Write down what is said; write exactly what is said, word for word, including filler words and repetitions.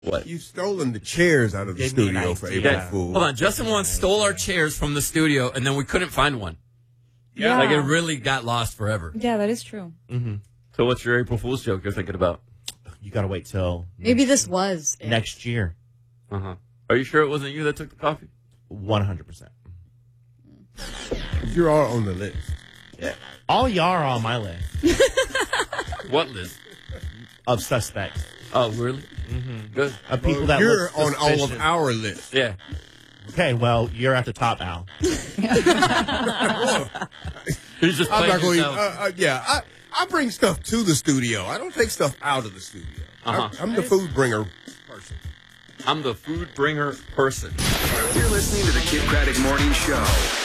What? You've stolen the chairs out of the Gave me an studio for idea. April Yeah. Fool. Hold on. Justin once stole our chairs from the studio, and then we couldn't find one. Yeah. Like, it really got lost forever. Yeah, that is true. Mm-hmm. So what's your April Fool's joke you're thinking about? You got to wait till Maybe this was it. next year. Uh-huh. Are you sure it wasn't you that took the coffee? one hundred percent. You're all on the list. Yeah. All y'all are on my list What list? of suspects. Oh, really? Mm-hmm. Good. Of people Well, that you're look on all of suspicious. our list. Yeah. Okay, well, you're at the top, Al. He's just I'm playing not going. yourself. Uh, uh, yeah, I I bring stuff to the studio. I don't take stuff out of the studio. Uh-huh. I, I'm the food bringer person. I'm the food bringer person. You're listening to the Kid Craddock Morning Show.